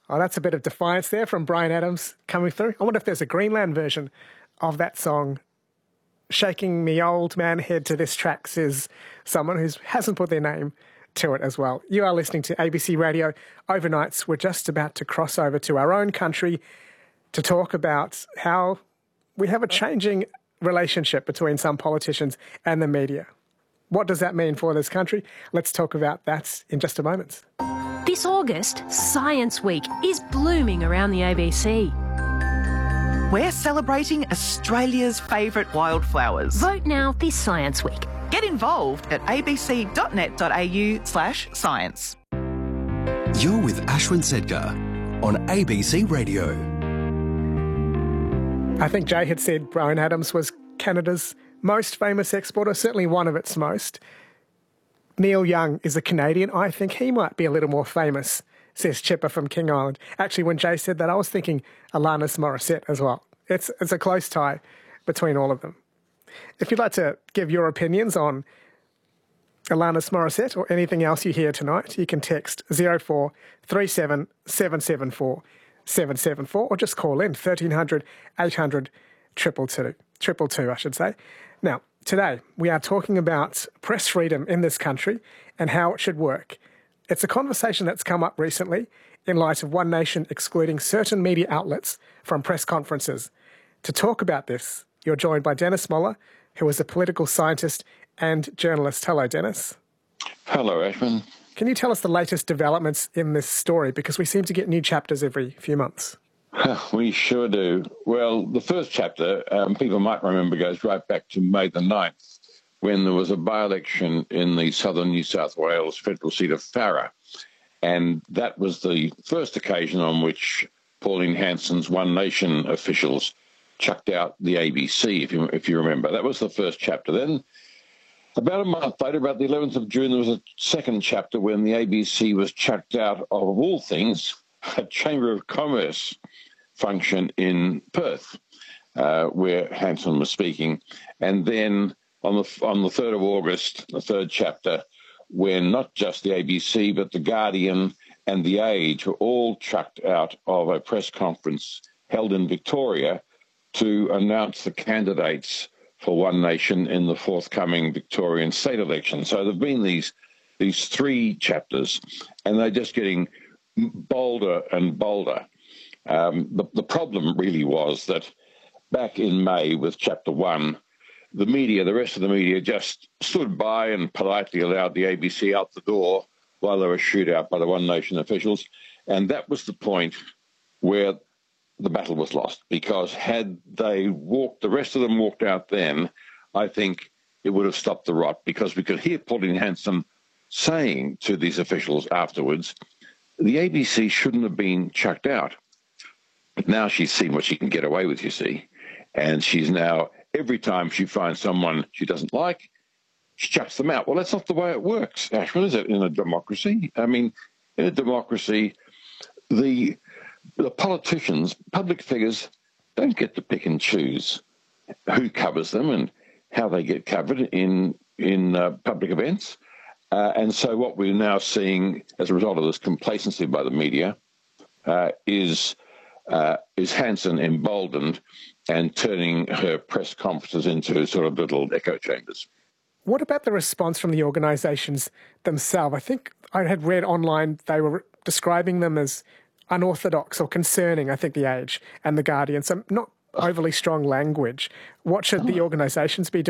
Oh, that's a bit of defiance there from Bryan Adams coming through. I wonder if there's a Greenland version of that song. Shaking me old man head to this track, says someone who hasn't put their name to it as well. You are listening to ABC Radio Overnights. We're just about to cross over to our own country to talk about how we have a changing relationship between some politicians and the media. What does that mean for this country? Let's talk about that in just a moment. This August, Science Week is blooming around the ABC. We're celebrating Australia's favourite wildflowers. Vote now this Science Week. Get involved at abc.net.au/science. You're with Ashwin Sedgar on ABC Radio. I think Jay had said Bryan Adams was Canada's most famous exporter, certainly one of its most. Neil Young is a Canadian. I think he might be a little more famous, says Chipper from King Island. Actually, when Jay said that, I was thinking Alanis Morissette as well. It's a close tie between all of them. If you'd like to give your opinions on Alanis Morissette or anything else you hear tonight, you can text 0437 774 774 or just call in 1300 800 222, I should say. Now, today we are talking about press freedom in this country and how it should work. It's a conversation that's come up recently in light of One Nation excluding certain media outlets from press conferences. To talk about this, you're joined by Dennis Moller, who is a political scientist and journalist. Hello, Dennis. Hello, Ashwin. Can you tell us the latest developments in this story? Because we seem to get new chapters every few months. We sure do. Well, the first chapter, people might remember, goes right back to May the 9th, when there was a by-election in the southern New South Wales federal seat of Farrer. And that was the first occasion on which Pauline Hanson's One Nation officials chucked out the ABC, if you remember. That was the first chapter. Then, about a month later, about the 11th of June, there was a second chapter when the ABC was chucked out of all things, a Chamber of Commerce function in Perth, where Hanson was speaking. And then on the 3rd of August, the third chapter, when not just the ABC, but The Guardian and The Age were all chucked out of a press conference held in Victoria to announce the candidates for One Nation in the forthcoming Victorian state election. So there have been these three chapters, and they're just getting bolder and bolder. The problem really was that back in May with Chapter 1, the rest of the media just stood by and politely allowed the ABC out the door while they were shooed out by the One Nation officials. And that was the point where the battle was lost, because had the rest of them walked out then, I think it would have stopped the rot, because we could hear Pauline Hanson saying to these officials afterwards, the ABC shouldn't have been chucked out. But now she's seen what she can get away with, you see. And she's now, every time she finds someone she doesn't like, she chucks them out. Well, that's not the way it works, Ashwin, is it, in a democracy? I mean, in a democracy, the politicians, public figures, don't get to pick and choose who covers them and how they get covered in public events. And so what we're now seeing as a result of this complacency by the media is Hanson emboldened and turning her press conferences into sort of little echo chambers. What about the response from the organisations themselves? I think I had read online they were describing them as unorthodox or concerning, I think The Age and The Guardian, so not overly strong language. What should the organisations be doing?